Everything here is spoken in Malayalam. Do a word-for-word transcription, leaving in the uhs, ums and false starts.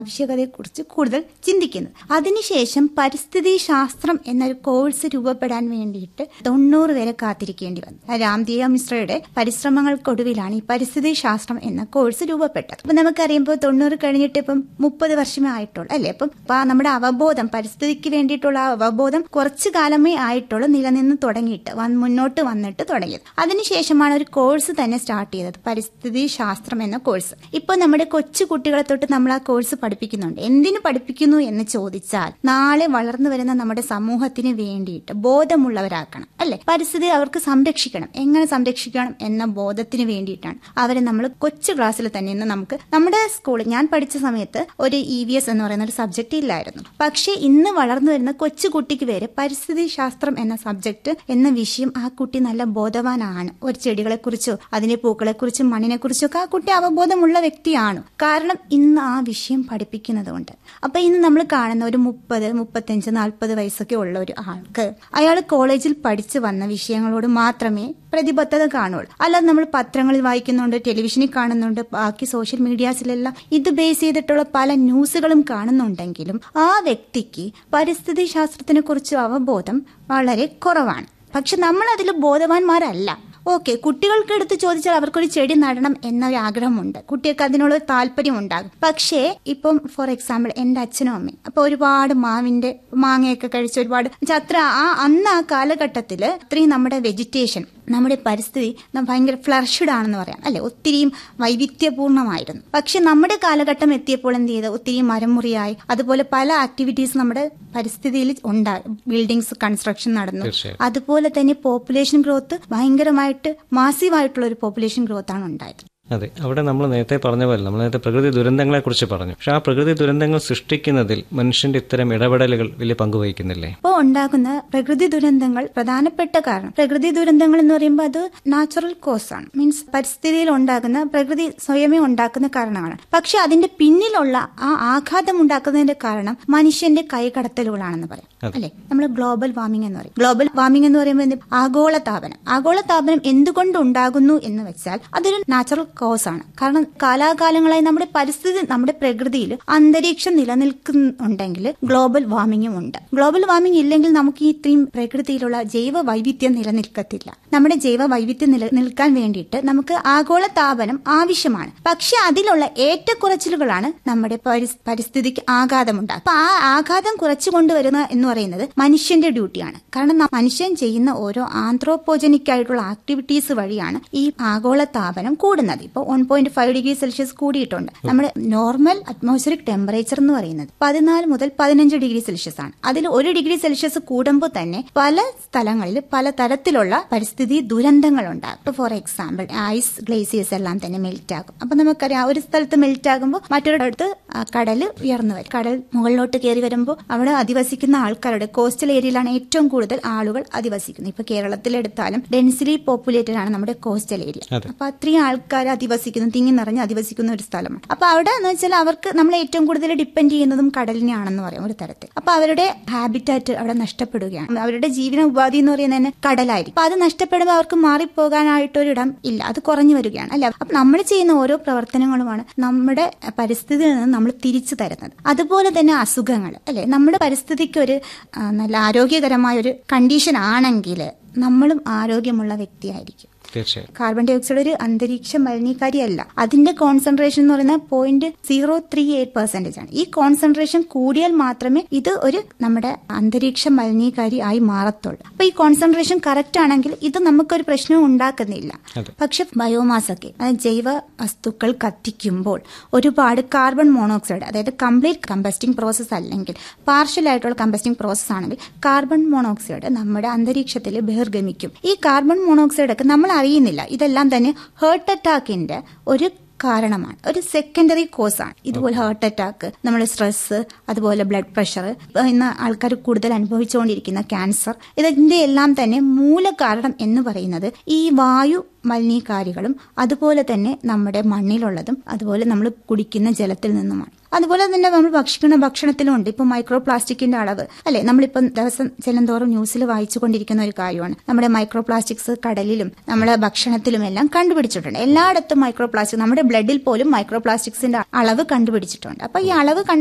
ആവശ്യകതയെക്കുറിച്ച് കൂടുതൽ ചിന്തിക്കുന്നത്. അതിനുശേഷം പരിസ്ഥിതി ശാസ്ത്രം എന്നൊരു കോഴ്സ് രൂപപ്പെടാൻ വേണ്ടിയിട്ട് തൊണ്ണൂറ് വരെ കാത്തിരിക്കേണ്ടി വന്നു. രാംദേവ് മിശ്രയുടെ പരിശ്രമങ്ങൾക്കൊടുവിലാണ് ഈ പരിസ്ഥിതി ശാസ്ത്രം എന്ന കോഴ്സ് രൂപപ്പെട്ടത്. അപ്പൊ നമുക്കറിയുമ്പോൾ തൊണ്ണൂറ് കഴിഞ്ഞിട്ട് ഇപ്പം മുപ്പത് വർഷമേ ആയിട്ടുള്ളൂ അല്ലെ. അപ്പം നമ്മുടെ അവബോധം, പരിസ്ഥിതിക്ക് വേണ്ടിയിട്ടുള്ള അവബോധം കുറച്ചു കാലമേ ആയിട്ടുള്ളൂ നിലനിന്ന് തുടങ്ങിയിട്ട് മുന്നോട്ട് വന്നിട്ട് തുടങ്ങിയത്. അതിനുശേഷമാണ് ഒരു കോഴ്സ് തന്നെ സ്റ്റാർട്ട് ചെയ്തത്, പരിസ്ഥിതി ശാസ്ത്രം എന്ന കോഴ്സ്. ഇപ്പൊ നമ്മുടെ കൊച്ചു കുട്ടികളെ തൊട്ട് നമ്മൾ ആ കോഴ്സ് പഠിപ്പിക്കുന്നുണ്ട്. എന്തിനു പഠിപ്പിക്കുന്നു എന്ന് ചോദിച്ചാൽ നാളെ വളർന്നു വരുന്ന നമ്മുടെ സമൂഹത്തിന് വേണ്ടിയിട്ട് ബോധമുള്ളവരാക്കണം അല്ലെ. പരിസ്ഥിതി അവർക്ക് സംരക്ഷിക്കണം, എങ്ങനെ സംരക്ഷിക്കണം എന്ന ബോധത്തിന് വേണ്ടിയിട്ടാണ് അവരെ നമ്മൾ കൊച്ചു ക്ലാസ്സിൽ തന്നെ ഇന്ന് നമുക്ക് നമ്മുടെ സ്കൂളിൽ ഞാൻ പഠിച്ച സമയത്ത് ഒരു ഇ വി എസ് എന്ന് പറയുന്ന ഒരു സബ്ജക്ട് ഇല്ലായിരുന്നു. പക്ഷെ ഇന്ന് വളർന്നു വരുന്ന കൊച്ചു കുട്ടിക്ക് വരെ പരിസ്ഥിതി ശാസ്ത്രം എന്ന സബ്ജക്ട് എന്ന വിഷയം ആ കുട്ടി നല്ല ബോധവാനാണ്. ഒരു ചെടികളെ കുറിച്ചോ അതിന്റെ പൂക്കളെ കുറിച്ചും മണ്ണിനെ കുറിച്ചോ ഒക്കെ ആ കുട്ടി അവബോധമുള്ള വ്യക്തിയാണ്. കാരണം ഇന്ന് ആ വിഷയം പഠിപ്പിക്കുന്നത് കൊണ്ട്. അപ്പൊ ഇന്ന് നമ്മൾ കാണുന്ന ഒരു മുപ്പത് മുപ്പത്തഞ്ച് നാൽപ്പത് വയസ്സൊക്കെ ഉള്ള ഒരു ആൾക്ക് അയാൾ കോളേജിൽ പഠിച്ചു വന്ന വിഷയങ്ങളോട് മാത്രമേ പ്രതിബദ്ധത കാണുള്ളൂ. അല്ലാതെ നമ്മൾ പത്രങ്ങളിൽ വായിക്കുന്നുണ്ട്, ടെലിവിഷനിൽ കാണുന്നുണ്ട്, ബാക്കി സോഷ്യൽ മീഡിയാസിലെല്ലാം ഇത് ബേസ് ചെയ്തിട്ടുള്ള പല ന്യൂസുകളും കാണുന്നുണ്ടെങ്കിലും ആ വ്യക്തിക്ക് പരിസ്ഥിതി ശാസ്ത്രത്തിനെ കുറിച്ച് അവബോധം വളരെ കുറവാണ്. പക്ഷെ നമ്മൾ അതിൽ ബോധവാന്മാരല്ല. ഓക്കെ, കുട്ടികൾക്ക് എടുത്ത് ചോദിച്ചാൽ അവർക്കൊരു ചെടി നടണം എന്നൊരു ആഗ്രഹമുണ്ട്, കുട്ടികൾക്ക് അതിനുള്ള താല്പര്യം ഉണ്ടാകും. പക്ഷേ ഇപ്പം ഫോർ എക്സാമ്പിൾ എന്റെ അച്ഛനും അമ്മയും അപ്പൊ ഒരുപാട് മാവിന്റെ മാങ്ങയൊക്കെ കഴിച്ച് ഒരുപാട് അത്ര ആ അന്ന് ആ കാലഘട്ടത്തില് അത്രയും നമ്മുടെ വെജിറ്റേഷൻ, നമ്മുടെ പരിസ്ഥിതി ഭയങ്കര ഫ്ലറിഷ്ഡ് ആണെന്ന് പറയാം അല്ലെ, ഒത്തിരിയും വൈവിധ്യപൂർണമായിരുന്നു. പക്ഷെ നമ്മുടെ കാലഘട്ടം എത്തിയപ്പോൾ എന്ത് ചെയ്ത് ഒത്തിരി മരമുറിയായി, അതുപോലെ പല ആക്ടിവിറ്റീസ് നമ്മുടെ പരിസ്ഥിതിയിൽ ഉണ്ടായി. ബിൽഡിങ്സ് കൺസ്ട്രക്ഷൻ നടന്നു. അതുപോലെ തന്നെ പോപ്പുലേഷൻ ഗ്രോത്ത് ഭയങ്കരമായിട്ട് മാസീവായിട്ടുള്ള ഒരു പോപ്പുലേഷൻ ഗ്രോത്ത് ആണ് ഉണ്ടായത്. അതെ, അവിടെ നമ്മൾ നേരത്തെ പറഞ്ഞ പോലെ നമ്മൾ നേരത്തെ പ്രകൃതി ദുരന്തങ്ങളെ കുറിച്ച് പറഞ്ഞു. പക്ഷെ ആ പ്രകൃതി ദുരന്തങ്ങൾ സൃഷ്ടിക്കുന്നതിൽ മനുഷ്യന്റെ ഇത്തരം ഇടപെടലുകൾ വലിയ പങ്കുവഹിക്കുന്നില്ലേ? ഇപ്പോൾ ഉണ്ടാകുന്ന പ്രകൃതി ദുരന്തങ്ങൾ പ്രധാനപ്പെട്ട കാരണം, പ്രകൃതി ദുരന്തങ്ങൾ എന്ന് പറയുമ്പോൾ അത് നാച്ചുറൽ കോസ് ആണ്, മീൻസ് പരിസ്ഥിതിയിൽ ഉണ്ടാകുന്ന പ്രകൃതി സ്വയമേ ഉണ്ടാക്കുന്ന കാരണമാണ്. പക്ഷെ അതിന്റെ പിന്നിലുള്ള ആ ആഘാതം ഉണ്ടാക്കുന്നതിന്റെ കാരണം മനുഷ്യന്റെ കൈകടത്തലുകളാണെന്ന് പറയാം അല്ലെ. നമ്മൾ ഗ്ലോബൽ വാർമിംഗ് എന്ന് പറയും. ഗ്ലോബൽ വാർമിംഗ് എന്ന് പറയുമ്പോൾ ആഗോള താപനം. ആഗോള താപനം എന്തുകൊണ്ട് ഉണ്ടാകുന്നു എന്ന് വെച്ചാൽ അതൊരു നാച്ചുറൽ കോസ് ആണ്. കാരണം കാലാകാലങ്ങളായി നമ്മുടെ പരിസ്ഥിതി, നമ്മുടെ പ്രകൃതിയിൽ അന്തരീക്ഷം നിലനിൽക്കുന്നുണ്ടെങ്കിൽ ഗ്ലോബൽ വാർമിംഗും ഉണ്ട്. ഗ്ലോബൽ വാർമിംഗ് ഇല്ലെങ്കിൽ നമുക്ക് ഈ ഇത്രയും പ്രകൃതിയിലുള്ള ജൈവ വൈവിധ്യം നിലനിൽക്കത്തില്ല. നമ്മുടെ ജൈവ വൈവിധ്യം നിലനിൽക്കാൻ വേണ്ടിയിട്ട് നമുക്ക് ആഗോള താപനം ആവശ്യമാണ്. പക്ഷെ അതിലുള്ള ഏറ്റക്കുറച്ചിലുകളാണ് നമ്മുടെ പരിസ്ഥിതിക്ക് ആഘാതമുണ്ടാകുക. അപ്പൊ ആ ആഘാതം കുറച്ചു കൊണ്ടുവരുന്ന എന്ന് പറയുന്നത് മനുഷ്യന്റെ ഡ്യൂട്ടിയാണ്. കാരണം മനുഷ്യൻ ചെയ്യുന്ന ഓരോ ആന്ത്രോപോജനിക് ആയിട്ടുള്ള ആക്ടിവിറ്റീസ് വഴിയാണ് ഈ ആഗോള താപനം കൂടുന്നത്. ഇപ്പോൾ one point five degree Celsius കൂടിയിട്ടുണ്ട്. നമ്മുടെ നോർമൽ അറ്റ്മോസ്ഫിയറിക് ടെമ്പറേച്ചർ എന്ന് പറയുന്നത് പതിനാല് മുതൽ പതിനഞ്ച് ഡിഗ്രി സെൽഷ്യസ് ആണ്. അതിൽ ഒരു ഡിഗ്രി സെൽഷ്യസ് കൂടുമ്പോൾ തന്നെ പല സ്ഥലങ്ങളിൽ പല തരത്തിലുള്ള പരിസ്ഥിതി ദുരന്തങ്ങൾ ഉണ്ടാകും. ഇപ്പൊ ഫോർ എക്സാമ്പിൾ ഐസ് ഗ്ലേസിയേഴ്സ് എല്ലാം തന്നെ മെൽറ്റ് ആകും. അപ്പൊ നമുക്കറിയാം ഒരു സ്ഥലത്ത് മെൽറ്റ് ആകുമ്പോൾ മറ്റൊരിടത്ത് കടൽ ഉയർന്നു വരും. കടൽ മുകളിലോട്ട് കയറി വരുമ്പോൾ അവിടെ അധിവസിക്കുന്ന ആൾക്കാരുടെ കോസ്റ്റൽ ഏരിയയിലാണ് ഏറ്റവും കൂടുതൽ ആളുകൾ അധിവസിക്കുന്നത്. ഇപ്പൊ കേരളത്തിലെടുത്താലും ഡെൻസിലി പോപ്പുലേറ്റഡ് ആണ് നമ്മുടെ കോസ്റ്റൽ ഏരിയ. അപ്പൊ അത്രയും ആൾക്കാർ അധിവസിക്കുന്നു, തിങ്ങി നിറഞ്ഞ് അധിവസിക്കുന്ന ഒരു സ്ഥലമാണ്. അപ്പൊ അവിടെ എന്ന് വെച്ചാൽ അവർക്ക് നമ്മൾ ഏറ്റവും കൂടുതൽ ഡിപ്പെൻഡ് ചെയ്യുന്നതും കടലിനെയാണെന്ന് പറയാം ഒരു തരത്തിൽ. അപ്പൊ അവരുടെ ഹാബിറ്റാറ്റ് അവിടെ നഷ്ടപ്പെടുകയാണ്. അവരുടെ ജീവന ഉപാധി എന്ന് പറയുന്നത് തന്നെ കടലായിരിക്കും. അപ്പൊ അത് നഷ്ടപ്പെടുമ്പോൾ അവർക്ക് മാറിപ്പോകാനായിട്ടൊരിടം ഇല്ല, അത് കുറഞ്ഞു വരികയാണ് അല്ലെ. അപ്പൊ നമ്മൾ ചെയ്യുന്ന ഓരോ പ്രവർത്തനങ്ങളുമാണ് നമ്മുടെ പരിസ്ഥിതിയിൽ നിന്ന് നമ്മൾ തിരിച്ചു തരുന്നത്. അതുപോലെ തന്നെ അസുഖങ്ങൾ അല്ലെ. നമ്മുടെ പരിസ്ഥിതിക്ക് ഒരു നല്ല ആരോഗ്യകരമായ ഒരു കണ്ടീഷൻ ആണെങ്കിൽ നമ്മളും ആരോഗ്യമുള്ള വ്യക്തിയായിരിക്കും. കാർബൺ ഡൈ ഓക്സൈഡ് ഒരു അന്തരീക്ഷ മലിനീകാരിയല്ല. അതിന്റെ കോൺസെൻട്രേഷൻ എന്ന് പറയുന്നത് point zero three eight percentage ആണ്. ഈ കോൺസെൻട്രേഷൻ കൂടിയാൽ മാത്രമേ ഇത് ഒരു നമ്മുടെ അന്തരീക്ഷ മലിനീകാരി ആയി മാറത്തുള്ളൂ. അപ്പൊ ഈ കോൺസെൻട്രേഷൻ കറക്റ്റ് ആണെങ്കിൽ ഇത് നമുക്കൊരു പ്രശ്നവും ഉണ്ടാക്കുന്നില്ല. പക്ഷെ ബയോമാസ് ഒക്കെ ജൈവ വസ്തുക്കൾ കത്തിക്കുമ്പോൾ ഒരുപാട് കാർബൺ മോണോക്സൈഡ്, അതായത് കംപ്ലീറ്റ് കമ്പസ്റ്റിംഗ് പ്രോസസ് അല്ലെങ്കിൽ പാർഷ്യൽ ആയിട്ടുള്ള കമ്പസ്റ്റിംഗ് പ്രോസസ് ആണെങ്കിൽ കാർബൺ മോണോക്സൈഡ് നമ്മുടെ അന്തരീക്ഷത്തിൽ ബഹിർഗമിക്കും. ഈ കാർബൺ മോണോക്സൈഡ് ഒക്കെ നമ്മൾ അറിയുന്നില്ല. ഇതെല്ലാം തന്നെ ഹാർട്ട് അറ്റാക്കിന്റെ ഒരു കാരണമാണ്, ഒരു സെക്കൻഡറി കോസാണ്. ഇതുപോലെ ഹാർട്ട് അറ്റാക്ക്, നമ്മുടെ സ്ട്രെസ്, അതുപോലെ ബ്ലഡ് പ്രഷർ, ഇന്ന് ആൾക്കാർ കൂടുതൽ അനുഭവിച്ചുകൊണ്ടിരിക്കുന്ന ക്യാൻസർ, ഇതിന്റെ എല്ലാം തന്നെ മൂല കാരണം എന്ന് പറയുന്നത് ഈ വായു മലിനീകാരികളും അതുപോലെ തന്നെ നമ്മുടെ മണ്ണിലുള്ളതും അതുപോലെ നമ്മൾ കുടിക്കുന്ന ജലത്തിൽ നിന്നുമാണ്. അതുപോലെ തന്നെ നമ്മൾ ഭക്ഷിക്കുന്ന ഭക്ഷണത്തിലും ഉണ്ട്. ഇപ്പൊ മൈക്രോ പ്ലാസ്റ്റിക്കിന്റെ അളവ് അല്ലെ, നമ്മളിപ്പം ദിവസം ചെല്ലുന്തോറും ന്യൂസിൽ വായിച്ചുകൊണ്ടിരിക്കുന്ന ഒരു കാര്യമാണ്. നമ്മുടെ മൈക്രോ പ്ലാസ്റ്റിക്സ് കടലിലും നമ്മുടെ ഭക്ഷണത്തിലും എല്ലാം കണ്ടുപിടിച്ചിട്ടുണ്ട്. എല്ലായിടത്തും മൈക്രോ പ്ലാസ്റ്റിക്, നമ്മുടെ ബ്ലഡിൽ പോലും മൈക്രോ പ്ലാസ്റ്റിക്സിന്റെ അളവ് കണ്ടുപിടിച്ചിട്ടുണ്ട്. അപ്പൊ ഈ അളവ്